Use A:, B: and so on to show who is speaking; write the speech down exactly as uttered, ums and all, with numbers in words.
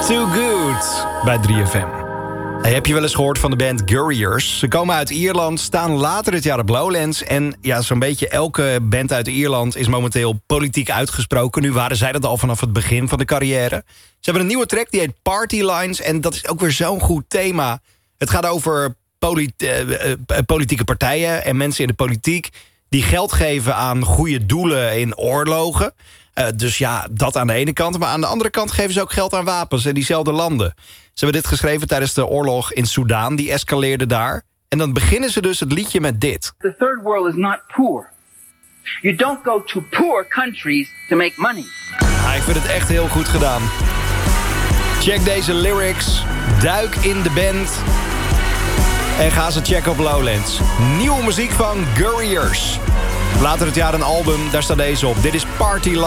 A: Too Good bij drie F M. Hey, heb je wel eens gehoord van de band Gurriers? Ze komen uit Ierland, staan later dit jaar op Lowlands. En ja, zo'n beetje elke band uit Ierland is momenteel politiek uitgesproken. Nu waren zij dat al vanaf het begin van de carrière. Ze hebben een nieuwe track, die heet Party Lines. En dat is ook weer zo'n goed thema. Het gaat over polit- uh, uh, politieke partijen en mensen in de politiek die geld geven aan goede doelen in oorlogen. Uh, dus ja, dat aan de ene kant. Maar aan de andere kant geven ze ook geld aan wapens in diezelfde landen. Ze hebben dit geschreven tijdens de oorlog in Soedan. Die escaleerde daar. En dan beginnen ze dus het liedje met dit.
B: The third world is not poor. You don't go to poor countries to make money.
A: Ah, ik vind het echt heel goed gedaan. Check deze lyrics. Duik in de band. En ga ze checken op Lowlands. Nieuwe muziek van Gurriers. Later het jaar een album, daar staat deze op. Dit is Party Life.